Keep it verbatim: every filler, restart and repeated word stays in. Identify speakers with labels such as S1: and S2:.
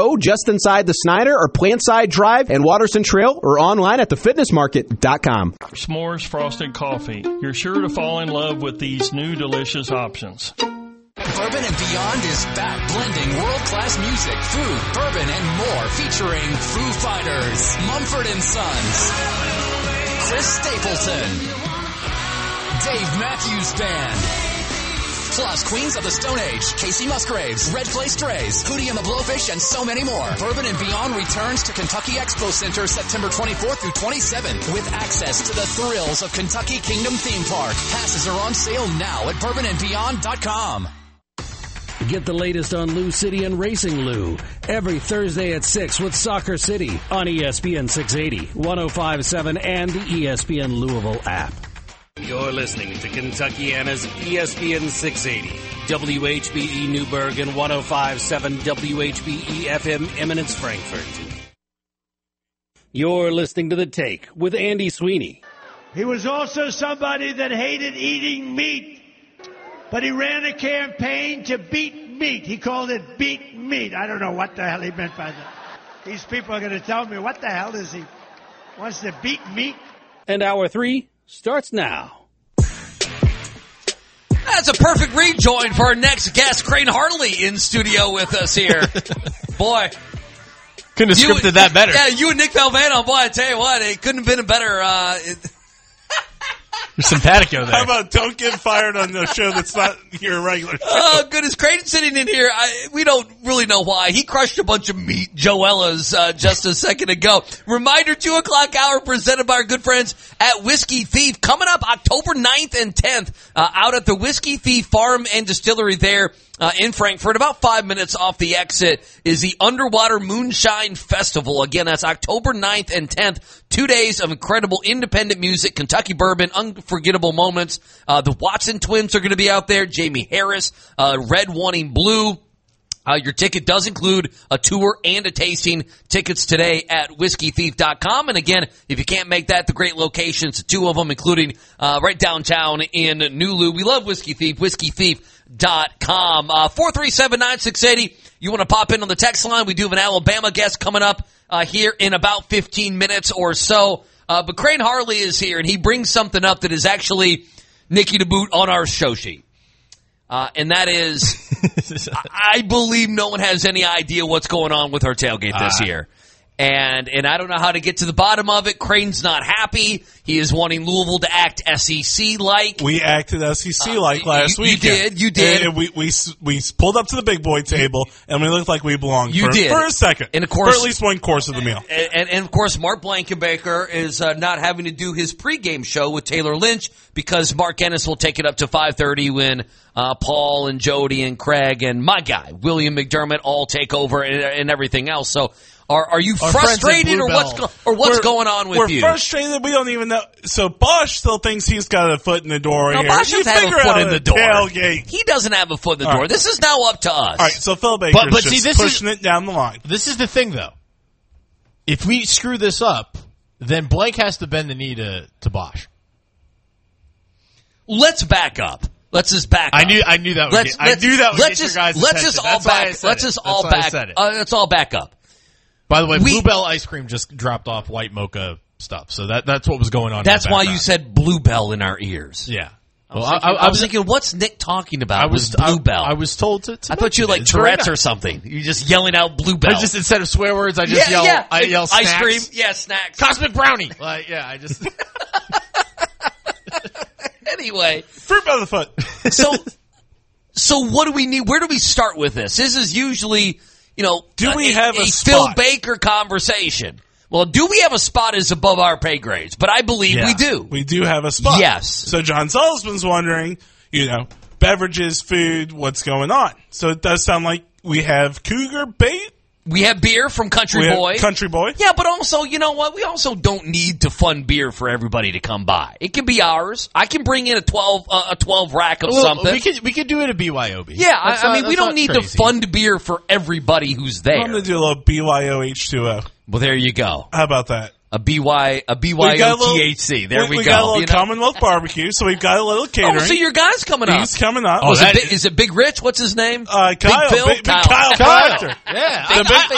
S1: Road just inside the Snyder or Plantside Drive and Waterston Trail, or online at the fitness market dot com.
S2: S'mores Frosted Coffee. You're sure to fall in love with these new delicious options.
S3: Bourbon and Beyond is back, blending world-class music, food, bourbon, and more, featuring Foo Fighters, Mumford and Sons, Chris Stapleton, Dave Matthews Band, plus Queens of the Stone Age, Casey Musgraves, Red Clay Strays, Hootie and the Blowfish, and so many more. Bourbon and Beyond returns to Kentucky Expo Center September twenty-fourth through twenty-seventh with access to the thrills of Kentucky Kingdom Theme Park. Passes are on sale now at bourbon and beyond dot com.
S4: Get the latest on Lou City and Racing Lou every Thursday at six with Soccer City on E S P N six eighty, one oh five point seven, and the E S P N Louisville app.
S5: You're listening to Kentuckiana's E S P N six eighty, W H B E Newburgh, and one oh five point seven W H B E F M Eminence Frankfort.
S4: You're listening to The Take with Andy Sweeney.
S6: He was also somebody that hated eating meat. But he ran a campaign to beat meat. He called it beat meat. I don't know what the hell he meant by that. These people are going to tell me, what the hell is he? Wants to beat meat?
S4: And hour three starts now.
S7: That's a perfect rejoin for our next guest, Crane Hartley, in studio with us here. Boy.
S8: Couldn't have
S7: you,
S8: scripted that better.
S7: Yeah, you and Nick Valvano, boy, I tell you what, it couldn't have been a better... Uh, it,
S8: You're simpatico there.
S9: How about don't get fired on the show that's not your regular show?
S7: Oh, goodness. Creighton sitting in here. I, we don't really know why. He crushed a bunch of meat, Joella's, uh, just a second ago. Reminder, two o'clock hour presented by our good friends at Whiskey Thief. Coming up October ninth and tenth, uh, out at the Whiskey Thief Farm and Distillery there. Uh, in Frankfurt, about five minutes off the exit, is the Underwater Moonshine Festival. Again, that's October ninth and tenth. Two days of incredible independent music, Kentucky bourbon, unforgettable moments. Uh, the Watson twins are going to be out there. Jamie Harris, uh, Red Wanting Blue. Uh, your ticket does include a tour and a tasting. Tickets today at whiskey thief dot com. And again, if you can't make that, the great locations, two of them, including uh, right downtown in Nulu. We love Whiskey Thief, whiskey thief dot com. Uh, four three seven, nine six eight zero. You want to pop in on the text line? We do have an Alabama guest coming up uh, here in about fifteen minutes or so. Uh, but Crane Hartley is here, and he brings something up that is actually Nikki to boot on our show sheet. Uh, and that is, I believe no one has any idea what's going on with our tailgate this uh, year. And and I don't know how to get to the bottom of it. Crane's not happy. He is wanting Louisville to act S E C-like.
S9: We acted S E C-like uh, last
S7: you,
S9: week.
S7: You did. You did.
S9: And, and we, we we pulled up to the big boy table, and we looked like we belonged
S7: you
S9: for,
S7: did.
S9: for a second.
S7: And of course,
S9: for at least one course of the meal.
S7: And, and, and of course, Mark Blankenbaker is uh, not having to do his pregame show with Taylor Lynch because Mark Ennis will take it up to five thirty when uh, Paul and Jody and Craig and my guy, William McDermott, all take over and, and everything else. So... Are, are you
S8: Our
S7: frustrated or what's, go, or what's
S9: we're,
S7: going on with
S9: we're
S7: you?
S9: We're frustrated. We don't even know. So Bosch still thinks he's got a foot in the door
S7: no,
S9: here.
S7: Bosch doesn't have a foot in the door.
S9: Tailgate.
S7: He doesn't have a foot in the
S9: All
S7: door.
S9: right.
S7: This is now up to us.
S9: All right, so Phil Baker's
S8: but, but
S9: just
S8: see, this
S9: pushing
S8: is,
S9: it down the line.
S8: This is the thing, though. If we screw this up, then Blank has to bend the knee to, to Bosch.
S7: Let's back up. Let's just back up.
S8: I knew I knew that would
S7: let's,
S8: get, I knew that would
S7: let's
S8: get
S7: just,
S8: your guys'
S7: let's
S8: attention.
S7: just all
S8: That's why I
S7: back.
S8: said
S7: Let's
S8: it.
S7: just
S8: That's
S7: all
S8: why
S7: back.
S8: I said it.
S7: Uh, let's all back up.
S8: By the way,
S7: We-
S8: Bluebell ice cream just dropped off white mocha stuff, so that that's what was going on.
S7: That's
S8: in the
S7: why
S8: background.
S7: you said Bluebell in our ears.
S8: Yeah.
S7: I was,
S8: Well,
S7: thinking,
S8: I, I,
S7: I was
S8: was
S7: thinking, what's Nick talking about?
S8: I was
S7: with Bluebell.
S8: I, I was told to. to
S7: I thought you had like
S8: It's very
S7: Tourette's or
S8: nice.
S7: something. You're just yelling out Bluebell.
S8: I just instead of swear words, I just
S7: yeah,
S8: yell.
S7: yeah.
S8: I yell
S7: ice
S8: snacks.
S7: cream. Yeah, snacks.
S8: Cosmic brownie. Like, yeah, I just.
S7: Anyway,
S9: fruit by the foot.
S7: so, so what do we need? Where do we start with this? This is usually, you know,
S9: do we
S7: a,
S9: have a,
S7: a
S9: spot?
S7: Phil Baker conversation? Well, do we have a spot is above our pay grades? But I believe
S9: yeah,
S7: we do.
S9: We do have a spot.
S7: Yes.
S9: So John Sullivan's wondering, you know, beverages, food, what's going on? So it does sound like we have Cougar bait.
S7: We have beer from Country
S9: we
S7: Boy.
S9: Country Boy.
S7: Yeah, but also, you know what? We also don't need to fund beer for everybody to come by. It can be ours. I can bring in a twelve uh, a twelve rack of
S8: well,
S7: something.
S8: We could we could do it at B Y O B.
S7: Yeah, I,
S8: That's
S7: I
S8: not-
S7: mean, we
S8: that's
S7: don't
S8: not
S7: need
S8: crazy.
S7: to fund beer for everybody who's there.
S9: I'm going to do a little B Y O H two O.
S7: Well, there you go.
S9: How about that?
S7: A B Y a B Y O T H C. There we,
S9: we, we
S7: go.
S9: got a little
S7: you know?
S9: Commonwealth barbecue, so we've got a little catering.
S7: Oh, so your guy's coming up.
S9: He's coming up.
S7: Oh, is,
S8: that
S7: it big, is it Big Rich? What's his name?
S9: Uh, Kyle,
S7: Big Phil?
S9: Big, Big
S7: Kyle.
S9: Kyle,
S8: Kyle.
S9: Proctor.
S8: Yeah,
S9: The
S8: I,
S9: big-
S8: I,